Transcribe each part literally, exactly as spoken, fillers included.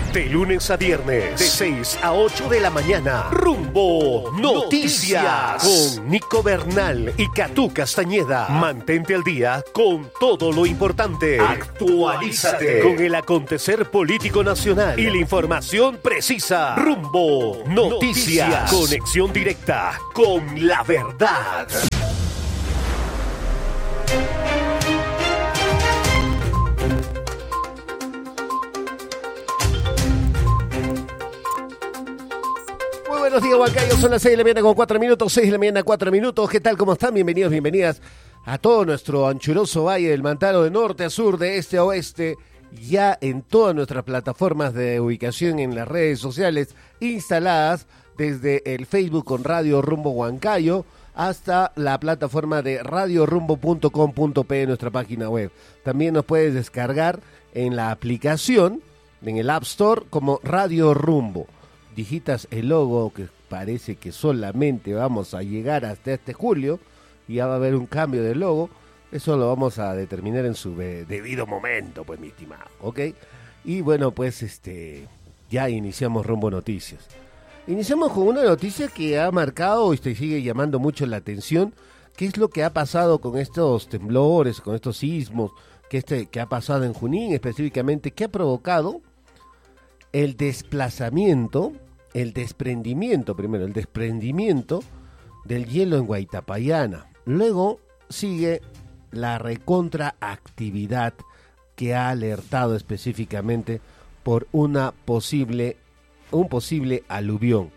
De lunes a viernes, de seis a ocho de la mañana, Rumbo Noticias, con Nico Bernal y Catú Castañeda. Mantente al día con todo lo importante. Actualízate con el acontecer político nacional y la información precisa. Rumbo Noticias, conexión directa con la verdad. Buenos días, Huancayo, son las seis de la mañana con cuatro minutos, seis de la mañana cuatro minutos. ¿Qué tal? ¿Cómo están? Bienvenidos, bienvenidas a todo nuestro anchuroso valle del Mantaro, de norte a sur, de este a oeste, ya en todas nuestras plataformas de ubicación en las redes sociales instaladas, desde el Facebook con Radio Rumbo Huancayo hasta la plataforma de radio rumbo punto com punto pe, nuestra página web. También nos puedes descargar en la aplicación, en el App Store, como Radio Rumbo. Digitas el logo, que parece que solamente vamos a llegar hasta este julio, y ya va a haber un cambio de logo. Eso lo vamos a determinar en su debido momento, pues, mi estimado, ¿ok? Y bueno, pues este ya iniciamos Rumbo Noticias. Iniciamos con una noticia que ha marcado y se sigue llamando mucho la atención. ¿Qué es lo que ha pasado con estos temblores, con estos sismos, que, este, que ha pasado en Junín específicamente? ¿Qué ha provocado? El desplazamiento, el desprendimiento, primero el desprendimiento del hielo en Huaytapallana. Luego sigue la recontraactividad que ha alertado específicamente por una posible, un posible aluvión.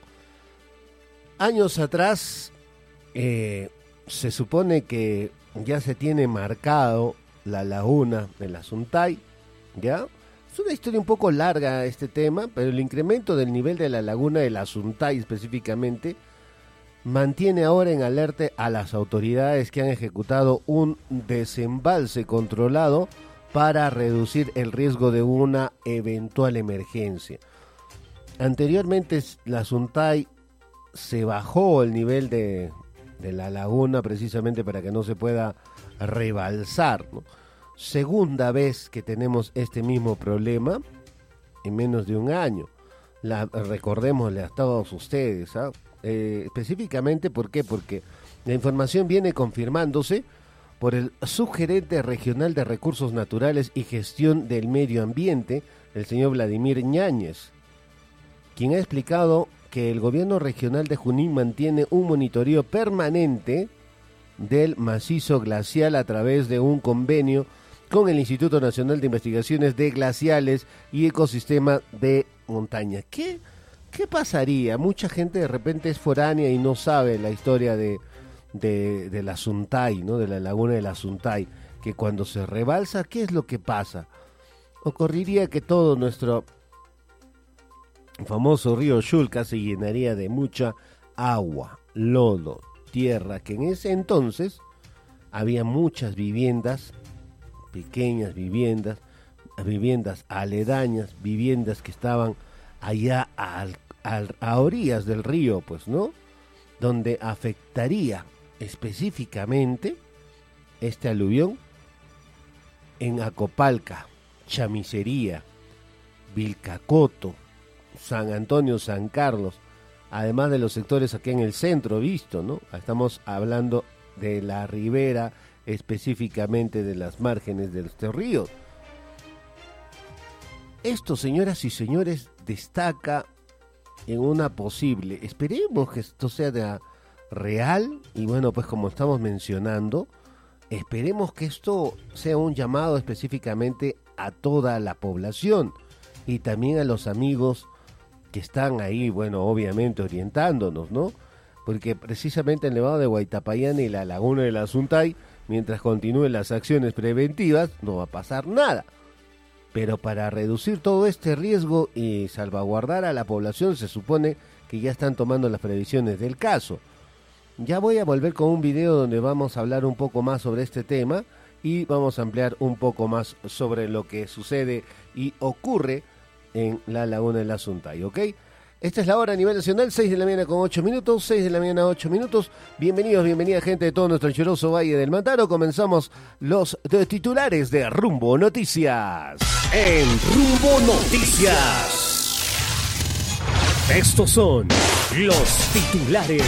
Años atrás eh, se supone que ya se tiene marcado la laguna de la Suntay, ¿ya? Es una historia un poco larga este tema, pero el incremento del nivel de la laguna de la Suntay específicamente mantiene ahora en alerta a las autoridades que han ejecutado un desembalse controlado para reducir el riesgo de una eventual emergencia. Anteriormente la Suntay se bajó el nivel de, de la laguna precisamente para que no se pueda rebalsar, ¿no? Segunda vez que tenemos este mismo problema en menos de un año. La, recordémosle a todos ustedes, ¿ah? eh, específicamente, ¿por qué? Porque la información viene confirmándose por el subgerente regional de Recursos Naturales y Gestión del Medio Ambiente, el señor Vladimir Ñáñez, quien ha explicado que el gobierno regional de Junín mantiene un monitoreo permanente del macizo glacial a través de un convenio con el Instituto Nacional de Investigaciones de Glaciales y Ecosistema de Montaña. ¿Qué, qué pasaría? Mucha gente de repente es foránea y no sabe la historia de, de, de la Suntay, ¿no? De la laguna de la Suntay, que cuando se rebalsa, ¿qué es lo que pasa? Ocurriría que todo nuestro famoso río Chulca se llenaría de mucha agua, lodo, tierra, que en ese entonces había muchas viviendas, pequeñas viviendas, viviendas aledañas, viviendas que estaban allá al, al, a orillas del río, pues, ¿no? Donde afectaría específicamente este aluvión en Acopalca, Chamicería, Vilcacoto, San Antonio, San Carlos, además de los sectores aquí en el centro visto, ¿no? Estamos hablando de la ribera, específicamente de las márgenes de este río. Esto, señoras y señores, destaca en una posible, esperemos que esto sea de real, y bueno, pues como estamos mencionando, esperemos que esto sea un llamado específicamente a toda la población y también a los amigos que están ahí, bueno, obviamente orientándonos, ¿no? Porque precisamente el Nevado de Huaytapallana y la laguna de la Suntay, mientras continúen las acciones preventivas, no va a pasar nada. Pero para reducir todo este riesgo y salvaguardar a la población, se supone que ya están tomando las previsiones del caso. Ya voy a volver con un video donde vamos a hablar un poco más sobre este tema y vamos a ampliar un poco más sobre lo que sucede y ocurre en la laguna de la Suntay, ¿ok? Esta es la hora a nivel nacional, seis de la mañana con ocho minutos, seis de la mañana ocho minutos. Bienvenidos, bienvenida gente de todo nuestro anchuroso Valle del Mantaro. Comenzamos los de titulares de Rumbo Noticias. En Rumbo Noticias. Estos son los titulares.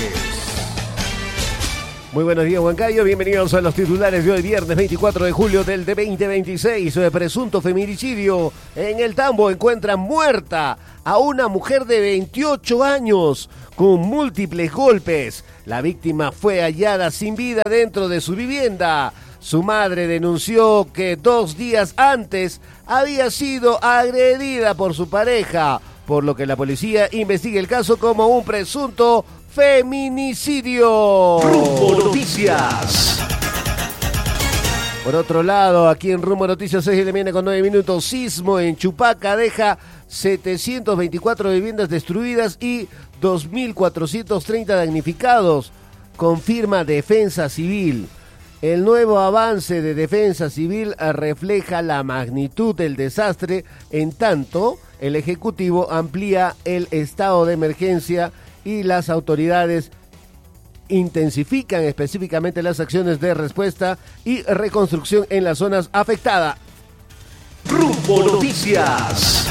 Muy buenos días, Huancayo. Bienvenidos a los titulares de hoy, viernes veinticuatro de julio del veinte veintiséis. Presunto feminicidio en el Tambo. Encuentran muerta a una mujer de veintiocho años con múltiples golpes. La víctima fue hallada sin vida dentro de su vivienda. Su madre denunció que dos días antes había sido agredida por su pareja, por lo que la policía investiga el caso como un presunto feminicidio. Rumbo Noticias. Por otro lado, aquí en Rumbo Noticias seis de la mañana con nueve minutos, sismo en Chupaca deja setecientas veinticuatro viviendas destruidas y dos mil cuatrocientos treinta damnificados, confirma Defensa Civil. El nuevo avance de Defensa Civil refleja la magnitud del desastre, en tanto el Ejecutivo amplía el estado de emergencia y las autoridades intensifican específicamente las acciones de respuesta y reconstrucción en las zonas afectadas. Rumbo Noticias.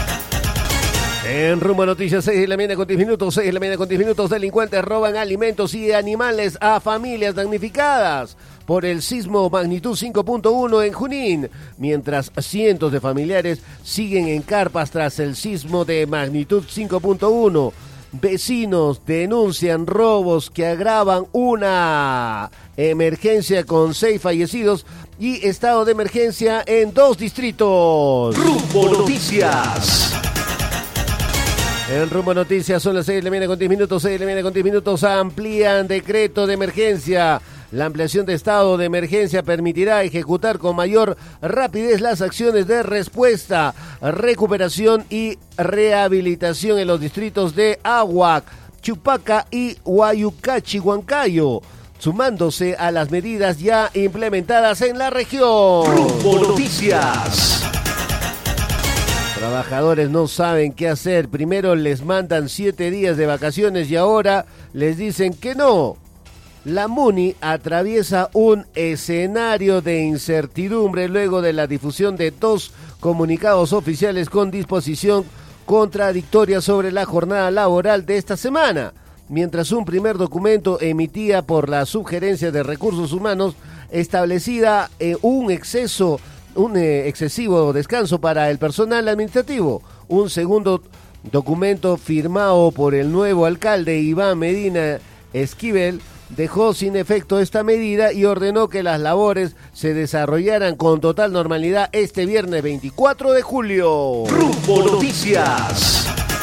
En Rumbo Noticias, seis de la mañana con diez minutos, seis de la mañana con diez minutos, delincuentes roban alimentos y animales a familias damnificadas por el sismo magnitud cinco punto uno en Junín, mientras cientos de familiares siguen en carpas tras el sismo de magnitud cinco punto uno. Vecinos denuncian robos que agravan una emergencia con seis fallecidos y estado de emergencia en dos distritos. Rumbo Noticias. En Rumbo Noticias son las seis de la mañana con diez minutos, seis de la mañana con diez minutos, amplían decreto de emergencia. La ampliación de estado de emergencia permitirá ejecutar con mayor rapidez las acciones de respuesta, recuperación y rehabilitación en los distritos de Ahuac, Chupaca y Huayucachi, Huancayo, sumándose a las medidas ya implementadas en la región. Rumbo Noticias. Trabajadores no saben qué hacer. Primero les mandan siete días de vacaciones y ahora les dicen que no. La MUNI atraviesa un escenario de incertidumbre luego de la difusión de dos comunicados oficiales con disposición contradictoria sobre la jornada laboral de esta semana, mientras un primer documento emitía por la Subgerencia de Recursos Humanos establecía eh, un exceso, un eh, excesivo descanso para el personal administrativo. Un segundo documento firmado por el nuevo alcalde Iván Medina Esquivel dejó sin efecto esta medida y ordenó que las labores se desarrollaran con total normalidad este viernes veinticuatro de julio. Rumbo Noticias.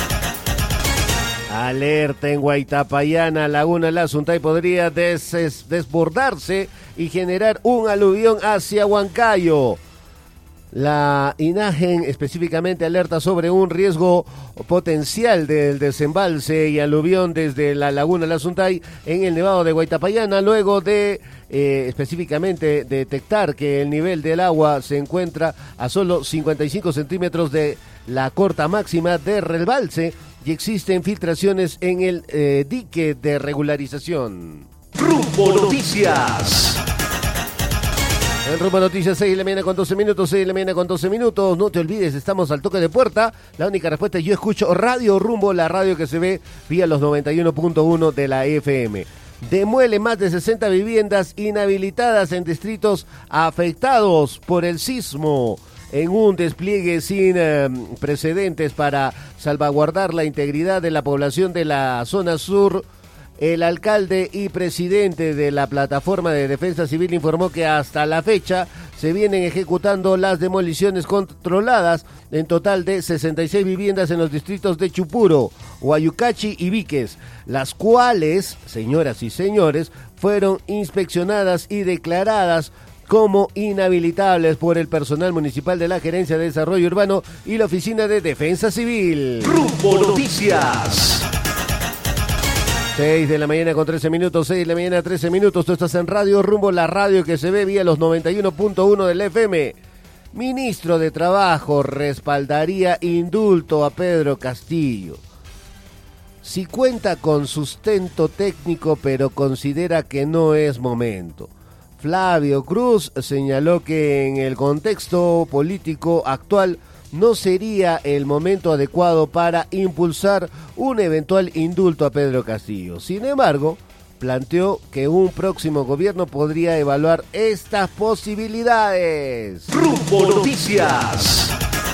Alerta en Guaitapayana, Laguna La Suntay podría des- desbordarse y generar un aluvión hacia Huancayo. La INAGEN específicamente alerta sobre un riesgo potencial del desembalse y aluvión desde la Laguna La Suntay en el Nevado de Guaitapayana, luego de eh, específicamente detectar que el nivel del agua se encuentra a solo cincuenta y cinco centímetros de la cota máxima de rebalse y existen filtraciones en el eh, dique de regularización. Rumbo Noticias. En Rumbo Noticias, seis de la mañana con doce minutos, seis de la mañana con doce minutos. No te olvides, estamos al toque de puerta. La única respuesta es yo escucho Radio Rumbo, la radio que se ve vía los noventa y uno punto uno de la F M. Demuele más de sesenta viviendas inhabilitadas en distritos afectados por el sismo. En un despliegue sin eh, precedentes para salvaguardar la integridad de la población de la zona sur, el alcalde y presidente de la Plataforma de Defensa Civil informó que hasta la fecha se vienen ejecutando las demoliciones controladas en total de sesenta y seis viviendas en los distritos de Chupuro, Huayucachi y Víquez, las cuales, señoras y señores, fueron inspeccionadas y declaradas como inhabilitables por el personal municipal de la Gerencia de Desarrollo Urbano y la Oficina de Defensa Civil. Rumbo Noticias. seis de la mañana con trece minutos, seis de la mañana trece minutos. Tú estás en Radio Rumbo, la radio que se ve vía los noventa y uno punto uno del F M. Ministro de Trabajo respaldaría indulto a Pedro Castillo. Si cuenta con sustento técnico, pero considera que no es momento. Flavio Cruz señaló que en el contexto político actual no sería el momento adecuado para impulsar un eventual indulto a Pedro Castillo. Sin embargo, planteó que un próximo gobierno podría evaluar estas posibilidades. Rumbo Noticias.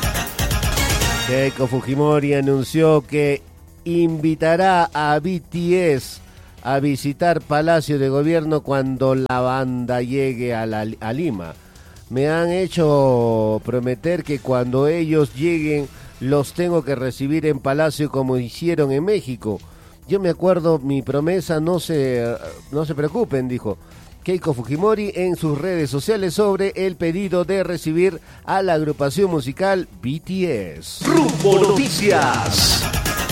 Keiko Fujimori anunció que invitará a B T S a visitar Palacio de Gobierno cuando la banda llegue a, la, a Lima. Me han hecho prometer que cuando ellos lleguen los tengo que recibir en Palacio como hicieron en México. Yo me acuerdo mi promesa, no se, no se preocupen, dijo Keiko Fujimori en sus redes sociales sobre el pedido de recibir a la agrupación musical B T S. Rumbo Noticias.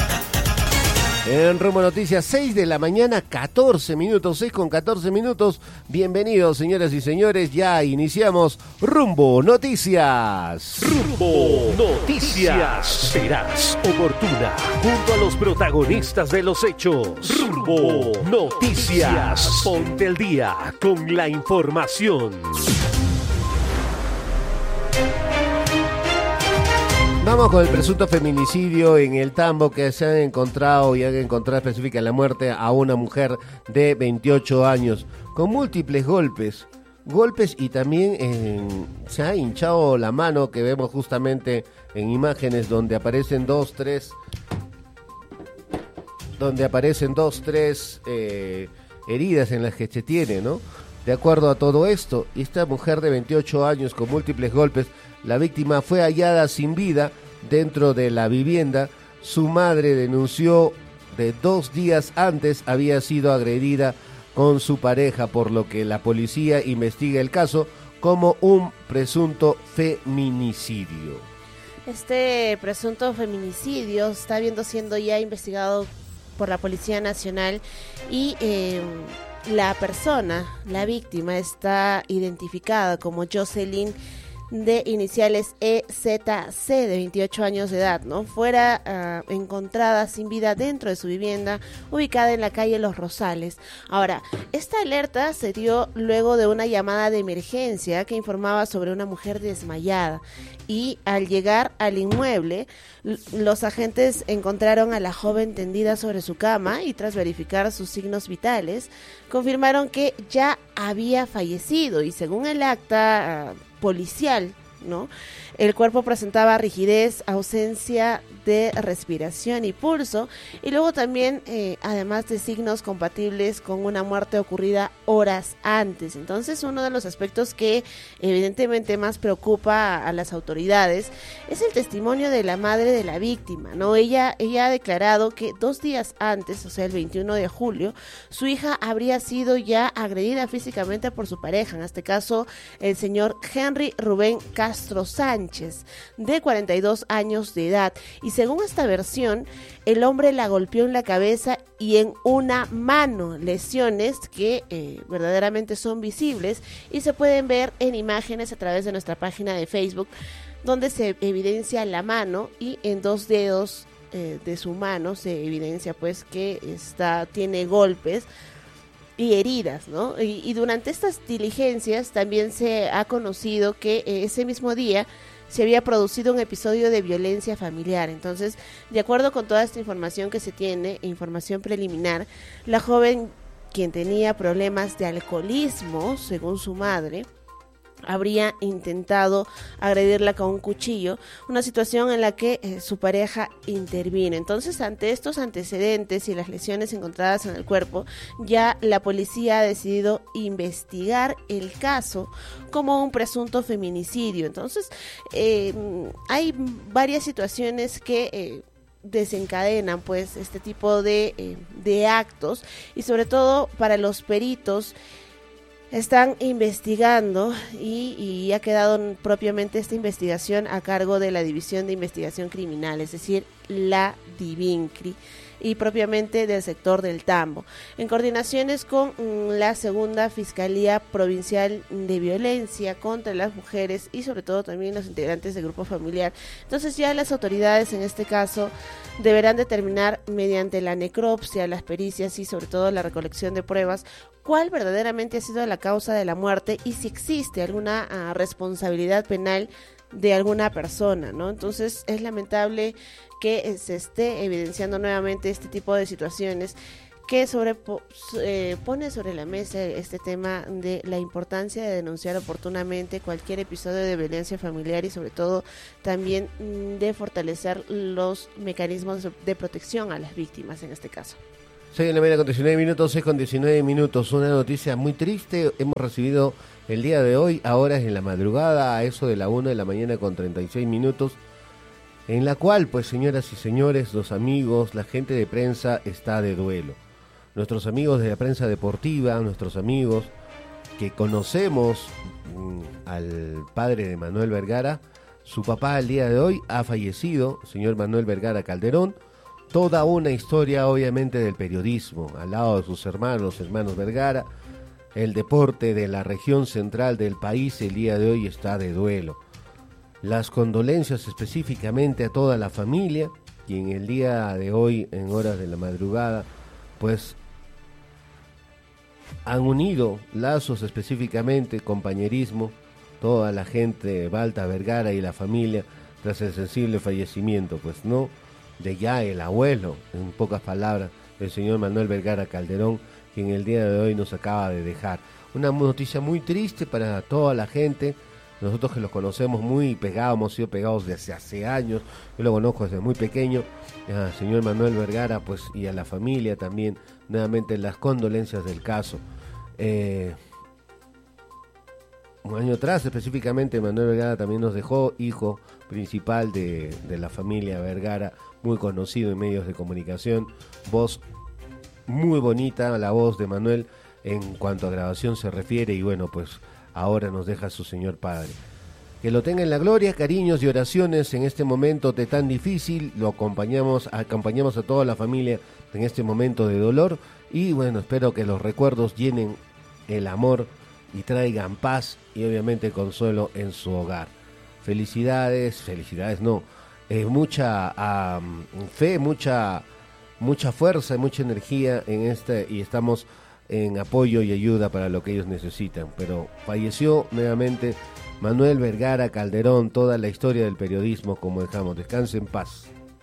En Rumbo Noticias, seis de la mañana, catorce minutos, seis con catorce minutos. Bienvenidos, señoras y señores, ya iniciamos Rumbo Noticias. Rumbo Noticias. Verás oportuna junto a los protagonistas de los hechos. Rumbo Noticias. Ponte el día con la información. Vamos con el presunto feminicidio en el Tambo, que se han encontrado y han encontrado específica la muerte a una mujer de veintiocho años con múltiples golpes, golpes y también en, se ha hinchado la mano, que vemos justamente en imágenes donde aparecen dos, tres, donde aparecen dos, tres eh, heridas en las que se tiene, ¿no? De acuerdo a todo esto, esta mujer de veintiocho años con múltiples golpes, la víctima fue hallada sin vida dentro de la vivienda. Su madre denunció de dos días antes había sido agredida con su pareja, por lo que la policía investiga el caso como un presunto feminicidio. Este presunto feminicidio está viendo siendo ya investigado por la Policía Nacional y eh, la persona, la víctima, está identificada como Jocelyn, de iniciales E Z C, de veintiocho años de edad, ¿no? Fuera uh, encontrada sin vida dentro de su vivienda, ubicada en la calle Los Rosales. Ahora, esta alerta se dio luego de una llamada de emergencia que informaba sobre una mujer desmayada. Y al llegar al inmueble, los agentes encontraron a la joven tendida sobre su cama y tras verificar sus signos vitales, confirmaron que ya había fallecido y según el acta uh, policial, ¿no? El cuerpo presentaba rigidez, ausencia de respiración y pulso, y luego también, eh, además de signos compatibles con una muerte ocurrida horas antes. Entonces, uno de los aspectos que evidentemente más preocupa a, a las autoridades es el testimonio de la madre de la víctima, ¿no? Ella, ella ha declarado que dos días antes, o sea, el veintiuno de julio, su hija habría sido ya agredida físicamente por su pareja, en este caso, el señor Henry Rubén Castro Sánchez, de cuarenta y dos años de edad, y según esta versión, el hombre la golpeó en la cabeza y en una mano, lesiones que eh, verdaderamente son visibles y se pueden ver en imágenes a través de nuestra página de Facebook, donde se evidencia la mano y en dos dedos eh, de su mano se evidencia pues que está, tiene golpes y heridas, ¿no? Y, y durante estas diligencias también se ha conocido que eh, ese mismo día se había producido un episodio de violencia familiar. Entonces, de acuerdo con toda esta información que se tiene, información preliminar, la joven, quien tenía problemas de alcoholismo, según su madre, habría intentado agredirla con un cuchillo, una situación en la que eh, su pareja intervino. Entonces, ante estos antecedentes y las lesiones encontradas en el cuerpo, ya la policía ha decidido investigar el caso como un presunto feminicidio. Entonces, eh, hay varias situaciones que eh, desencadenan pues este tipo de, eh, de actos, y sobre todo para los peritos están investigando y, y ha quedado propiamente esta investigación a cargo de la División de Investigación Criminal, es decir, la DIVINCRI, y propiamente del sector del Tambo, en coordinaciones con mm, la segunda Fiscalía Provincial de Violencia contra las Mujeres y sobre todo también los integrantes del grupo familiar. Entonces ya las autoridades en este caso deberán determinar mediante la necropsia, las pericias y sobre todo la recolección de pruebas cuál verdaderamente ha sido la causa de la muerte y si existe alguna uh, responsabilidad penal de alguna persona, ¿no? Entonces es lamentable que se esté evidenciando nuevamente este tipo de situaciones que sobre, eh, pone sobre la mesa este tema de la importancia de denunciar oportunamente cualquier episodio de violencia familiar y sobre todo también de fortalecer los mecanismos de protección a las víctimas en este caso. seis de la mañana con diecinueve minutos, seis con diecinueve minutos, una noticia muy triste hemos recibido el día de hoy, a horas en la madrugada, a eso de la una de la mañana con treinta y seis minutos, en la cual, pues señoras y señores, los amigos, la gente de prensa está de duelo. Nuestros amigos de la prensa deportiva, nuestros amigos que conocemos mmm, al padre de Manuel Vergara, su papá el día de hoy ha fallecido, señor Manuel Vergara Calderón, toda una historia obviamente del periodismo, al lado de sus hermanos, hermanos Vergara. El deporte de la región central del país el día de hoy está de duelo. Las condolencias específicamente a toda la familia, quien el día de hoy, en horas de la madrugada, pues han unido lazos específicamente, compañerismo, toda la gente de Balta Vergara y la familia, tras el sensible fallecimiento, pues no, de ya el abuelo, en pocas palabras, el señor Manuel Vergara Calderón, quien el día de hoy nos acaba de dejar. Una noticia muy triste para toda la gente, nosotros que los conocemos muy pegados, hemos sido pegados desde hace años, yo lo conozco desde muy pequeño, al señor Manuel Vergara, pues, y a la familia también, nuevamente las condolencias del caso. Eh, un año atrás, específicamente, Manuel Vergara también nos dejó, hijo principal de, de la familia Vergara, muy conocido en medios de comunicación, voz muy bonita, la voz de Manuel en cuanto a grabación se refiere, y bueno, pues ahora nos deja su señor padre. Que lo tenga en la gloria, cariños y oraciones en este momento de tan difícil, lo acompañamos, acompañamos a toda la familia en este momento de dolor, y bueno, espero que los recuerdos llenen el amor y traigan paz y obviamente consuelo en su hogar. Felicidades, felicidades no, eh, mucha um, fe, mucha mucha fuerza y mucha energía en este, y estamos en apoyo y ayuda para lo que ellos necesitan. Pero falleció nuevamente Manuel Vergara Calderón, toda la historia del periodismo, como dejamos. Descanse en paz.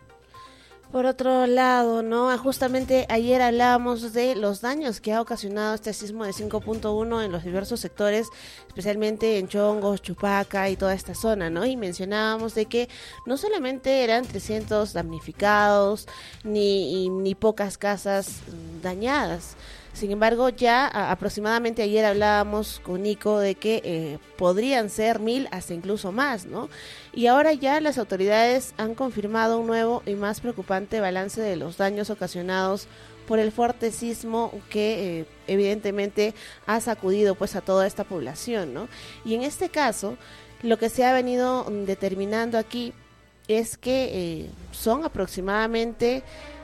Por otro lado, ¿no? Justamente ayer hablábamos de los daños que ha ocasionado este sismo de cinco punto uno en los diversos sectores, especialmente en Chongos, Chupaca y toda esta zona, ¿no? Y mencionábamos de que no solamente eran trescientos damnificados ni, ni pocas casas dañadas. Sin embargo, ya a, aproximadamente ayer hablábamos con Nico de que eh, podrían ser mil hasta incluso más, ¿no? Y ahora ya las autoridades han confirmado un nuevo y más preocupante balance de los daños ocasionados por el fuerte sismo que eh, evidentemente ha sacudido pues a toda esta población, ¿no? Y en este caso, lo que se ha venido determinando aquí es que eh, son aproximadamente,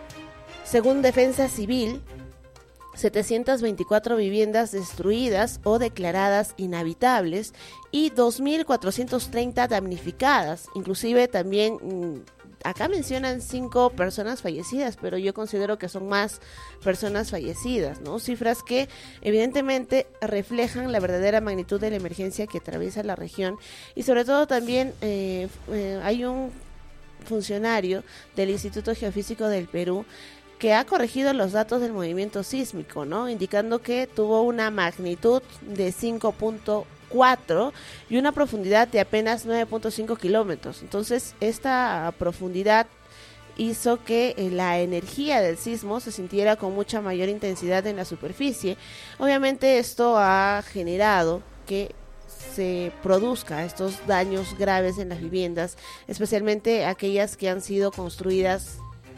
según Defensa Civil, setecientas veinticuatro viviendas destruidas o declaradas inhabitables y dos mil cuatrocientas treinta damnificadas. Inclusive también acá mencionan cinco personas fallecidas, pero yo considero que son más personas fallecidas, ¿no? Cifras que evidentemente reflejan la verdadera magnitud de la emergencia que atraviesa la región, y sobre todo también eh, eh, hay un funcionario del Instituto Geofísico del Perú que ha corregido los datos del movimiento sísmico, ¿no? Indicando que tuvo una magnitud de cinco punto cuatro y una profundidad de apenas nueve punto cinco kilómetros. Entonces, esta profundidad hizo que eh, la energía del sismo se sintiera con mucha mayor intensidad en la superficie. Obviamente esto ha generado que se produzca estos daños graves en las viviendas, especialmente aquellas que han sido construidas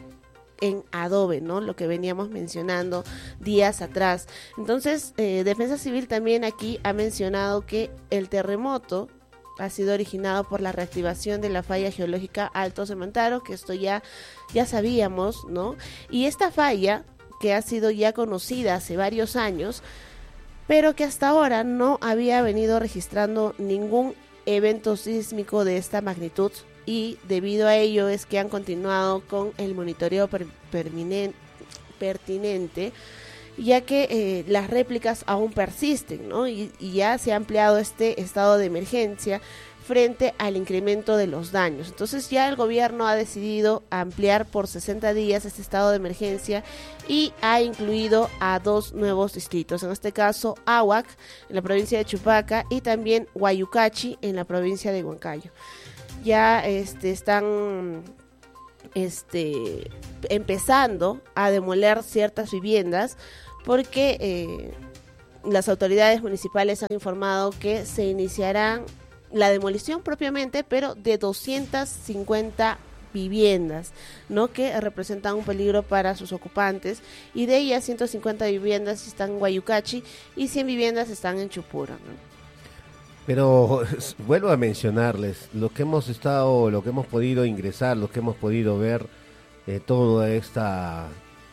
en adobe, ¿no? Lo que veníamos mencionando días atrás. Entonces, eh, Defensa Civil también aquí ha mencionado que el terremoto ha sido originado por la reactivación de la falla geológica Alto Semantaro, que esto ya, ya sabíamos, ¿no? Y esta falla, que ha sido ya conocida hace varios años, pero que hasta ahora no había venido registrando ningún evento sísmico de esta magnitud, y debido a ello es que han continuado con el monitoreo per, perminen, pertinente, ya que eh, las réplicas aún persisten, ¿no? Y, y ya se ha ampliado este estado de emergencia frente al incremento de los daños. Entonces ya el gobierno ha decidido ampliar por sesenta días este estado de emergencia y ha incluido a dos nuevos distritos, en este caso Ahuac en la provincia de Chupaca y también Huayucachi en la provincia de Huancayo. Ya este, están este, empezando a demoler ciertas viviendas porque eh, las autoridades municipales han informado que se iniciarán la demolición propiamente, pero de doscientas cincuenta viviendas, ¿no? Que representan un peligro para sus ocupantes, y de ellas ciento cincuenta viviendas están en Huayucachi y cien viviendas están en Chupura, ¿no? Pero vuelvo a mencionarles, lo que hemos estado, lo que hemos podido ingresar, lo que hemos podido ver, eh, toda esta,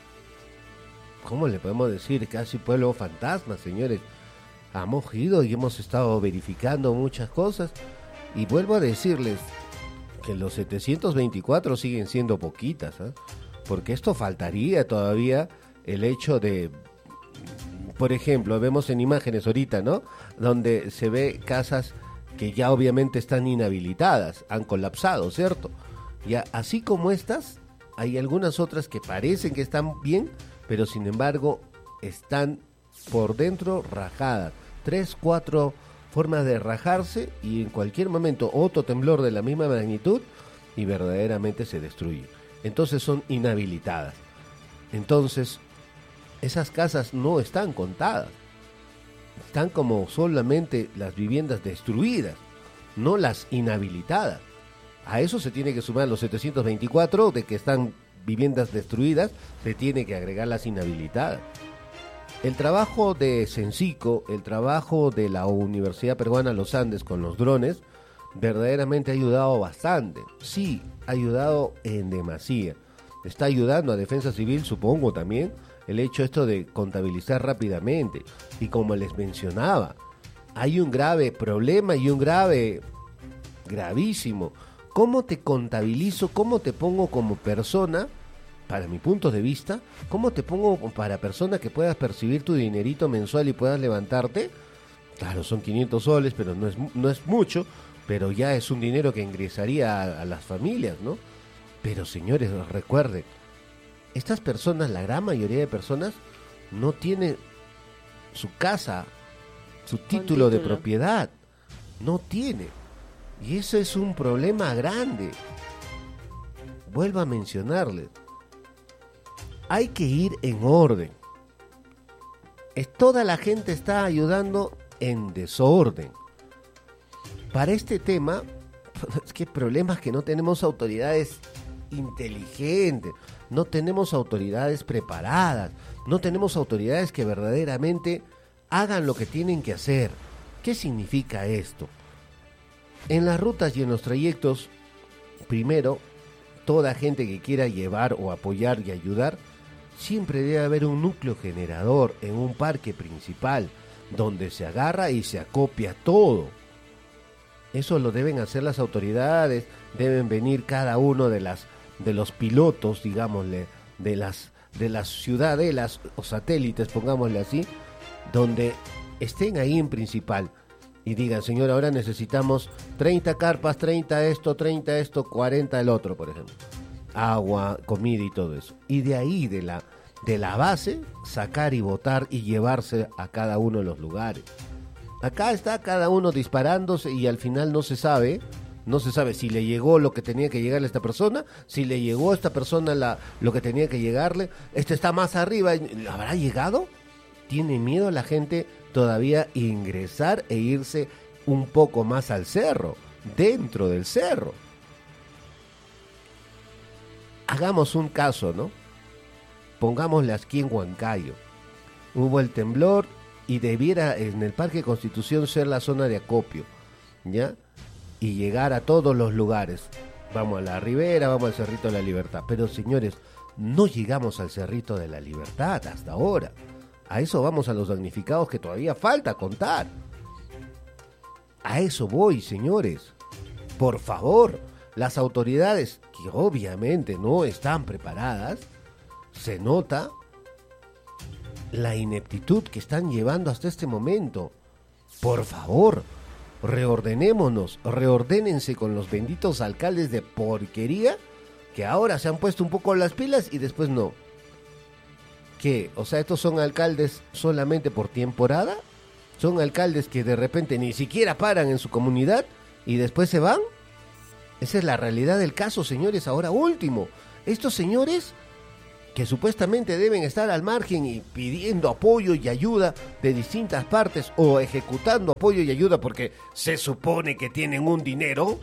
¿cómo le podemos decir? Casi pueblo fantasma, señores. Hemos ido y hemos estado verificando muchas cosas, y vuelvo a decirles que los setecientos veinticuatro siguen siendo poquitas, ¿eh? Porque esto faltaría todavía el hecho de, por ejemplo, vemos en imágenes ahorita, ¿no? Donde se ve casas que ya obviamente están inhabilitadas, han colapsado, ¿cierto? Ya, así como estas, hay algunas otras que parecen que están bien, pero sin embargo están por dentro rajadas, tres, cuatro formas de rajarse, y en cualquier momento otro temblor de la misma magnitud y verdaderamente se destruye. Entonces son inhabilitadas. Entonces esas casas no están contadas, están como solamente las viviendas destruidas, no las inhabilitadas. A eso se tiene que sumar los setecientos veinticuatro de que están viviendas destruidas, se tiene que agregar las inhabilitadas. El trabajo de Censico, el trabajo de la Universidad Peruana Los Andes con los drones, verdaderamente ha ayudado bastante. Sí, ha ayudado en demasía. Está ayudando a Defensa Civil, supongo también, el hecho esto de contabilizar rápidamente. Y como les mencionaba, hay un grave problema y un grave, gravísimo. ¿Cómo te contabilizo? ¿Cómo te pongo como persona? Para mi punto de vista, ¿cómo te pongo para persona que puedas percibir tu dinerito mensual y puedas levantarte? Claro, son quinientos soles, pero no es, no es mucho, pero ya es un dinero que ingresaría a, a las familias, ¿no? Pero señores, recuerden, estas personas, la gran mayoría de personas, no tienen su casa, su título, título de propiedad, no tiene. Y eso es un problema grande. Vuelvo a mencionarles. Hay que ir en orden. Es, toda la gente está ayudando en desorden. Para este tema, es que el problema es que no tenemos autoridades inteligentes, no tenemos autoridades preparadas, no tenemos autoridades que verdaderamente hagan lo que tienen que hacer. ¿Qué significa esto? En las rutas y en los trayectos, primero, toda gente que quiera llevar o apoyar y ayudar, siempre debe haber un núcleo generador en un parque principal donde se agarra y se acopia todo. Eso lo deben hacer las autoridades, deben venir cada uno de las de los pilotos, digámosle, de las de las ciudadelas o satélites, pongámosle así, donde estén ahí en principal y digan, señor, ahora necesitamos treinta carpas, treinta esto, treinta esto, cuarenta el otro, por ejemplo. Agua, comida y todo eso. Y de ahí, de la, de la base, sacar y botar y llevarse a cada uno de los lugares. Acá está cada uno disparándose y al final no se sabe, no se sabe si le llegó lo que tenía que llegarle a esta persona, si le llegó a esta persona la, lo que tenía que llegarle, este está más arriba, ¿habrá llegado? Tiene miedo la gente todavía ingresar e irse un poco más al cerro, dentro del cerro. Hagamos un caso, ¿no? Pongámosle aquí en Huancayo. Hubo el temblor y debiera en el Parque Constitución ser la zona de acopio, ¿ya? Y llegar a todos los lugares. Vamos a la Ribera, vamos al Cerrito de la Libertad. Pero señores, no llegamos al Cerrito de la Libertad hasta ahora. A eso vamos, a los damnificados que todavía falta contar. A eso voy, señores. Por favor, las autoridades, que obviamente no están preparadas, se nota la ineptitud que están llevando hasta este momento. Por favor, reordenémonos, reordénense con los benditos alcaldes de porquería que ahora se han puesto un poco las pilas y después no. ¿Qué? O sea, ¿estos son alcaldes solamente por temporada? ¿Son alcaldes que de repente ni siquiera paran en su comunidad y después se van? Esa es la realidad del caso, señores. Ahora último, estos señores que supuestamente deben estar al margen y pidiendo apoyo y ayuda de distintas partes o ejecutando apoyo y ayuda porque se supone que tienen un dinero,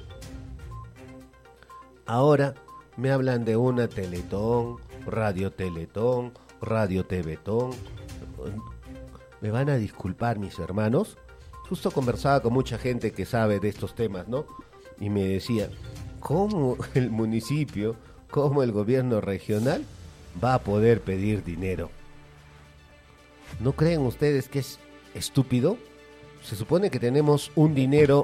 ahora me hablan de una Teletón, Radio Teletón, Radio Tevetón. Me van a disculpar mis hermanos, justo conversaba con mucha gente que sabe de estos temas, ¿no? Y me decía, ¿cómo el municipio, cómo el gobierno regional va a poder pedir dinero? ¿No creen ustedes que es estúpido? Se supone que tenemos un dinero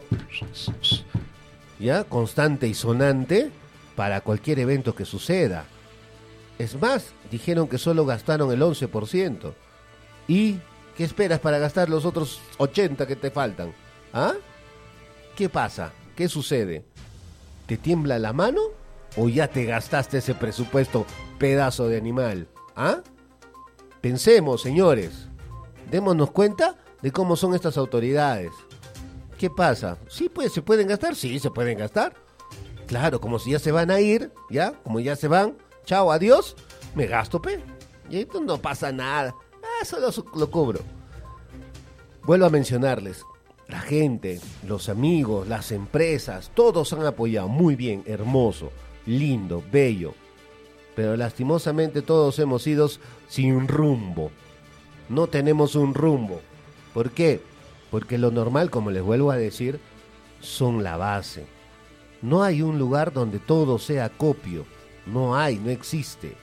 ya constante y sonante para cualquier evento que suceda. Es más, dijeron que solo gastaron el once por ciento. ¿Y qué esperas para gastar los otros ochenta que te faltan? ¿Ah? ¿Qué pasa? ¿Qué sucede? ¿Te tiembla la mano? ¿O ya te gastaste ese presupuesto, pedazo de animal? ¿Ah? Pensemos, señores. Démonos cuenta de cómo son estas autoridades. ¿Qué pasa? Sí, pues, ¿se pueden gastar? Sí, se pueden gastar. Claro, como si ya se van a ir, ¿ya? Como ya se van, chao, adiós, me gasto, pe. Y esto no pasa nada. Ah, solo lo cobro. Vuelvo a mencionarles. La gente, los amigos, las empresas, todos han apoyado. Muy bien, hermoso, lindo, bello. Pero lastimosamente todos hemos ido sin rumbo. No tenemos un rumbo. ¿Por qué? Porque lo normal, como les vuelvo a decir, son la base. No hay un lugar donde todo sea acopio. No hay, no existe.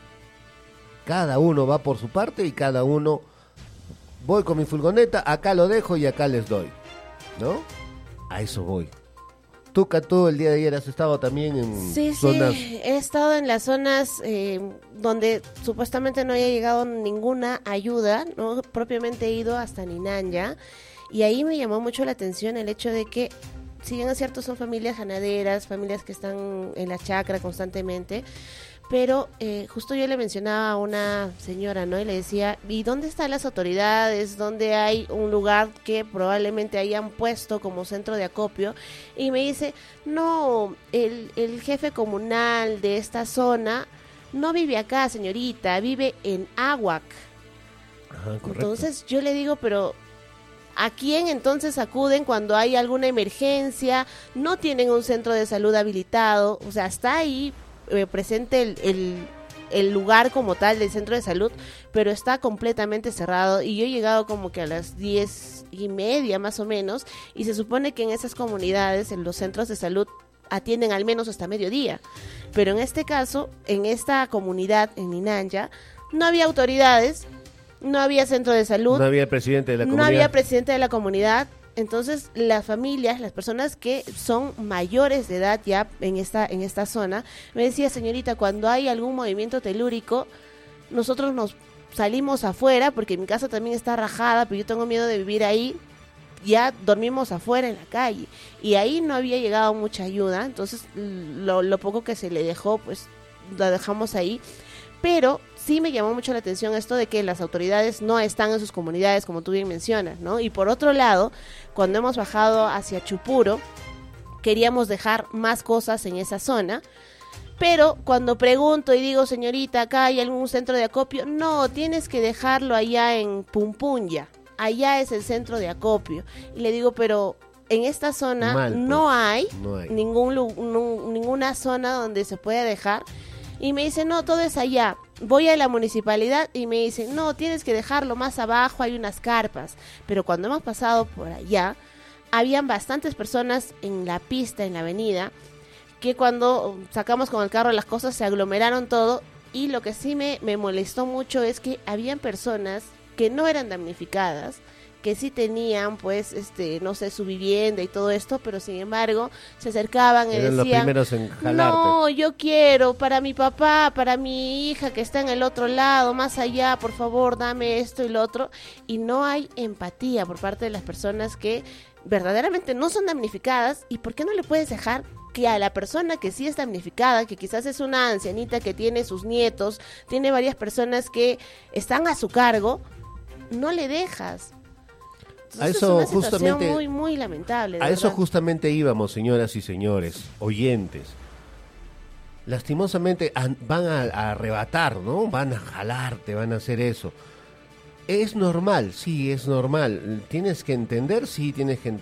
Cada uno va por su parte y cada uno... Voy con mi furgoneta, acá lo dejo y acá les doy. ¿No? A eso voy. Tú, Catú, el día de ayer has estado también en sí, zonas... Sí, he estado en las zonas eh, donde supuestamente no haya llegado ninguna ayuda, no propiamente he ido hasta Ninanya, y ahí me llamó mucho la atención el hecho de que, si bien es cierto, son familias ganaderas, familias que están en la chacra constantemente, pero eh, justo yo le mencionaba a una señora, ¿no? Y le decía, ¿y dónde están las autoridades? ¿Dónde hay un lugar que probablemente hayan puesto como centro de acopio? Y me dice, no, el, el jefe comunal de esta zona no vive acá, señorita, vive en Aguac. Ajá, correcto. Entonces yo le digo, pero... ¿a quién entonces acuden cuando hay alguna emergencia? No tienen un centro de salud habilitado, o sea, está ahí eh, presente el, el, el lugar como tal del centro de salud, pero está completamente cerrado, y yo he llegado como que a las diez y media más o menos, y se supone que en esas comunidades, en los centros de salud, atienden al menos hasta mediodía, pero en este caso, en esta comunidad, en Ninanya, no había autoridades, no había centro de salud, no había presidente de la comunidad, no había presidente de la comunidad. Entonces las familias, las personas que son mayores de edad ya en esta en esta zona, me decía, señorita, cuando hay algún movimiento telúrico, nosotros nos salimos afuera, porque mi casa también está rajada, pero yo tengo miedo de vivir ahí, ya dormimos afuera en la calle, y ahí no había llegado mucha ayuda, entonces lo, lo poco que se le dejó, pues lo dejamos ahí. Pero sí me llamó mucho la atención esto de que las autoridades no están en sus comunidades, como tú bien mencionas, ¿no? Y por otro lado, cuando hemos bajado hacia Chupuro, queríamos dejar más cosas en esa zona, pero cuando pregunto y digo, señorita, ¿acá hay algún centro de acopio? No, tienes que dejarlo allá en Pumpunya, allá es el centro de acopio. Y le digo, pero... en esta zona Mal, pues. no, hay no hay ningún no, ninguna zona donde se pueda dejar. Y me dice, no, todo es allá. Voy a la municipalidad y me dice, no, tienes que dejarlo más abajo, hay unas carpas. Pero cuando hemos pasado por allá, habían bastantes personas en la pista, en la avenida, que cuando sacamos con el carro las cosas se aglomeraron todo. Y lo que sí me, me molestó mucho es que habían personas que no eran damnificadas, que sí tenían, pues, este, no sé, su vivienda y todo esto, pero sin embargo se acercaban y eran decían, los primeros en jalarte. No, yo quiero para mi papá, para mi hija que está en el otro lado, más allá, por favor, dame esto y lo otro. Y no hay empatía por parte de las personas que verdaderamente no son damnificadas, ¿y por qué no le puedes dejar que a la persona que sí es damnificada, que quizás es una ancianita que tiene sus nietos, tiene varias personas que están a su cargo, no le dejas? Entonces, A eso es una situación justamente- muy, muy lamentable. de A eso verdad. justamente íbamos, señoras y señores, oyentes. Lastimosamente an- van a, a arrebatar, ¿no? Van a jalarte, van a hacer eso. Es normal, sí, es normal. Tienes que entender, sí, tienes que entender.